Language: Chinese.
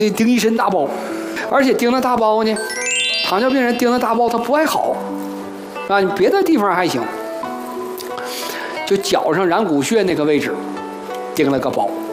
顶一身大包，而且顶那大包呢，糖尿病人顶那大包他不爱好，啊，你别的地方还行，就脚上染骨穴那个位置顶了个包。